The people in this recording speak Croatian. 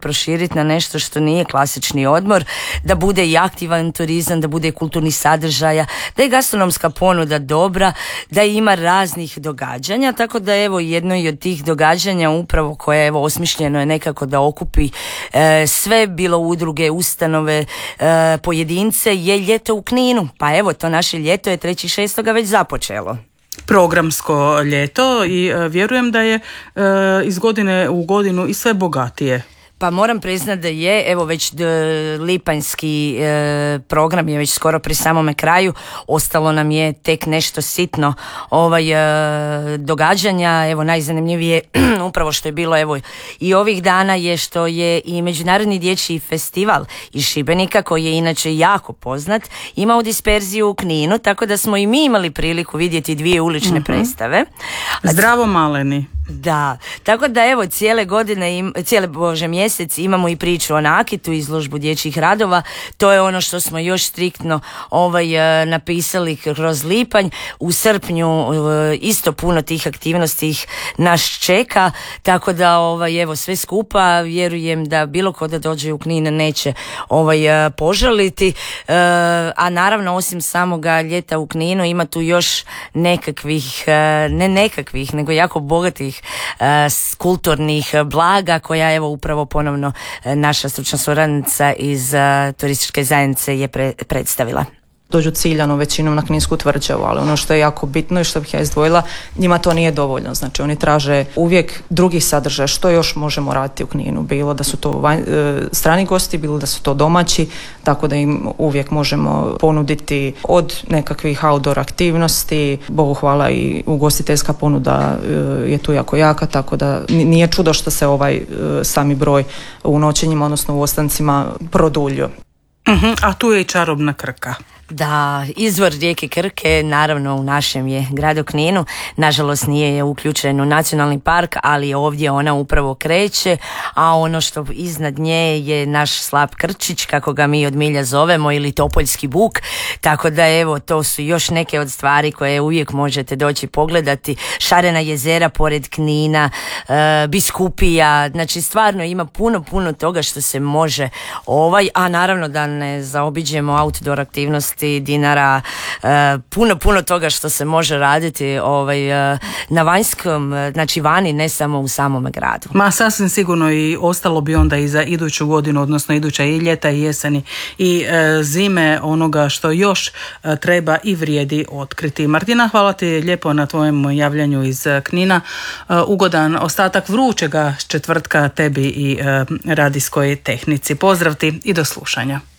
proširiti na nešto što nije klasični odmor, da bude i aktivan turizam, da bude kulturni sadržaja, da je gastronomska ponuda dobra, da ima raznih događanja, tako da evo jedno i od tih događanja upravo koje evo osmišljeno je nekako da okupi sve, bilo udruge, ustanove, pojedince, je ljeto u Kninu. Pa evo, to naše ljeto je 3.6. već započelo. Programsko ljeto i vjerujem da je iz godine u godinu i sve bogatije. Pa moram priznati da je, evo već lipanjski program je već skoro pri samome kraju, ostalo nam je tek nešto sitno događanja, evo najzanimljivije upravo što je bilo evo i ovih dana je što je i Međunarodni dječji festival iz Šibenika, koji je inače jako poznat, imao disperziju u Kninu, tako da smo i mi imali priliku vidjeti 2 ulične predstave. Zdravo maleni. Da, tako da evo cijele mjesec imamo i priču o nakitu, izložbu dječjih radova, to je ono što smo još striktno napisali kroz lipanj. U srpnju isto puno tih aktivnosti nas čeka, tako da evo sve skupa vjerujem da bilo ko da dođe u Knin neće požaliti, a naravno osim samoga ljeta u Kninu ima tu još nego jako bogatih kulturnih blaga koja evo upravo ponovno naša stručna suradnica iz turističke zajednice je predstavila. Dođu ciljano većinom na Kninsku tvrđavu, ali ono što je jako bitno i što bih ja izdvojila, njima to nije dovoljno. Znači oni traže uvijek drugih sadržaja, što još možemo raditi u Kninu, bilo da su to strani gosti, bilo da su to domaći, tako da im uvijek možemo ponuditi od nekakvih outdoor aktivnosti, Bogu hvala i ugostiteljska ponuda je tu jako jaka, tako da nije čudo što se sami broj u noćenjima, odnosno u ostancima produljio. A tu je i čarobna Krka. Da, izvor rijeke Krke naravno u našem je gradu Kninu, nažalost nije je uključen u nacionalni park, ali ovdje ona upravo kreće, a ono što iznad nje je naš slap Krčić, kako ga mi od milja zovemo, ili Topoljski buk, tako da evo to su još neke od stvari koje uvijek možete doći pogledati. Šarena jezera pored Knina, biskupija, znači stvarno ima puno toga što se može a naravno da ne zaobiđemo outdoor aktivnosti Dinara, puno toga što se može raditi na vanjskom, znači vani, ne samo u samom gradu. Ma sasvim sigurno i ostalo bi onda i za iduću godinu, odnosno iduća i ljeta i jeseni i zime onoga što još treba i vrijedi otkriti. Martina, hvala ti lijepo na tvojem javljanju iz Knina. Ugodan ostatak vrućega četvrtka tebi i radijskoj tehnici. Pozdrav ti i do slušanja.